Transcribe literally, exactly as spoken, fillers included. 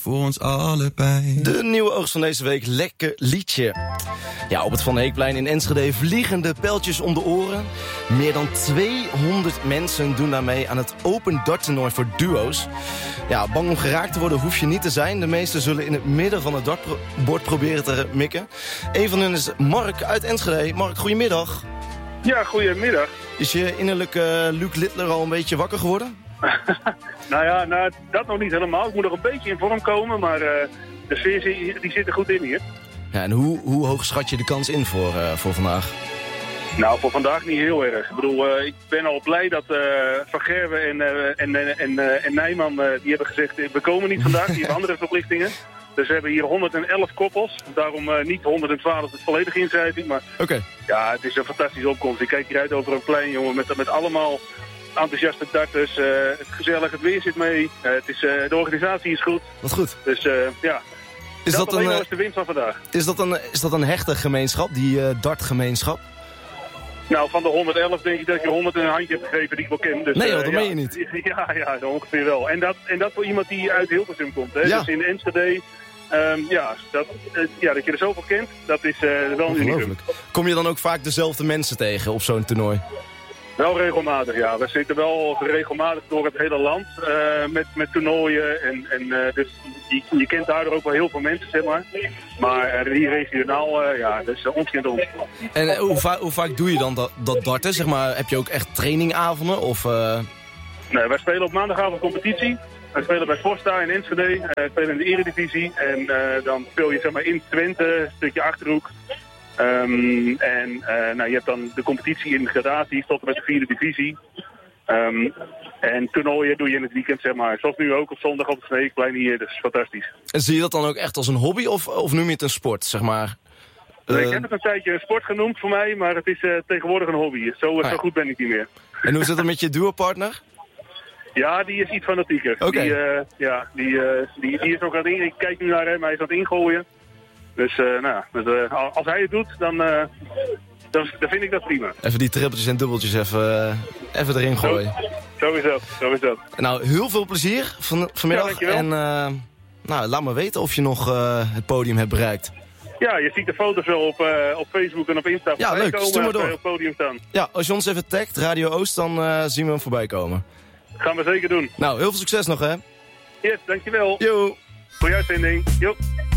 voor ons allebei. De nieuwe oogst van deze week, lekker liedje. Ja, op het Van Heekplein in Enschede vliegen de pijltjes om de oren. Meer dan tweehonderd mensen doen daarmee aan het Open Darttoernooi voor duo's. Ja, bang om geraakt te worden hoef je niet te zijn. De meesten zullen in het midden van het dartbord proberen te mikken. Een van hen is Mark uit Enschede. Mark, goedemiddag. Ja, goedemiddag. Is je innerlijke uh, Luc Littler al een beetje wakker geworden? nou ja, nou, dat nog niet helemaal. Ik moet nog een beetje in vorm komen, maar uh, de sfeer die zit er goed in hier. Ja, en hoe, hoe hoog schat je de kans in voor, uh, voor vandaag? Nou, voor vandaag niet heel erg. Ik bedoel, uh, ik ben al blij dat uh, Van Gerwen en, uh, en, en, en, uh, en Nijman, uh, die hebben gezegd, we komen niet vandaag, die hebben andere verplichtingen. Dus we hebben hier honderdelf koppels. Daarom uh, niet honderdtwaalf het volledige inschrijving. Maar okay. Ja, het is een fantastische opkomst. Ik kijk hieruit over een plein, jongen, met, met allemaal enthousiaste darters. Uh, het gezellig, het weer zit mee. Uh, het is, uh, de organisatie is goed. Wat goed. Dus uh, ja, is dat, dat een, is de winst van vandaag. Is dat een, is dat een hechte gemeenschap, die uh, dartgemeenschap? Nou, van de honderdelf denk ik dat je honderd een handje hebt gegeven die ik wel ken. Dus, nee joh, uh, dat ja, meen je niet. Ja, ja, ongeveer wel. En dat, en dat voor iemand die uit Hilversum komt. Hè? Ja. Dus in Enschede, um, ja, dat, uh, ja, dat je er zoveel kent, dat is uh, wel een unicum. Kom je dan ook vaak dezelfde mensen tegen op zo'n toernooi? Wel regelmatig, ja. We zitten wel regelmatig door het hele land uh, met, met toernooien. En, en, uh, dus je, je kent daardoor ook wel heel veel mensen, zeg maar. Maar uh, hier regionaal, uh, ja, dat is uh, ontkend ons. En uh, hoe, va hoe vaak doe je dan dat, dat darten? Zeg maar, heb je ook echt trainingavonden? Of, uh... Nee, wij spelen op maandagavond competitie. Wij spelen bij Forsta in Enschede. Uh, we spelen in de Eredivisie. En uh, dan speel je zeg maar in Twente, een stukje Achterhoek. Um, en uh, nou, je hebt dan de competitie in gradaties tot en met de vierde divisie. Um, en toernooien doe je in het weekend, zeg maar. Zoals nu ook op zondag op het Van Heekplein hier. Dat is fantastisch. En zie je dat dan ook echt als een hobby of, of noem je het een sport, zeg maar? Uh... Ik heb het een tijdje een sport genoemd voor mij, maar het is uh, tegenwoordig een hobby. Zo, uh, zo goed ben ik niet meer. En hoe zit het met je duo-partner? Ja, die is iets fanatieker. Okay. Die, uh, ja, die, uh, die, die is ook aan het in... Ik kijk nu naar hem, hij is aan het ingooien. Dus uh, nou, dus, uh, als hij het doet, dan, uh, dan, dan vind ik dat prima. Even die trippeltjes en dubbeltjes even, uh, even erin gooien. Zo, zo is dat, zo is dat. Nou, heel veel plezier van, vanmiddag. Ja, en uh, nou, laat me weten of je nog uh, het podium hebt bereikt. Ja, je ziet de foto's wel op, uh, op Facebook en op Insta. Ja, leuk. Komen, stuur maar door. Op het podium staan. Ja, als je ons even tagt, Radio Oost, dan uh, zien we hem voorbij komen. Gaan we zeker doen. Nou, heel veel succes nog, hè. Yes, dankjewel. Yo. Goeie uitzending. Jo.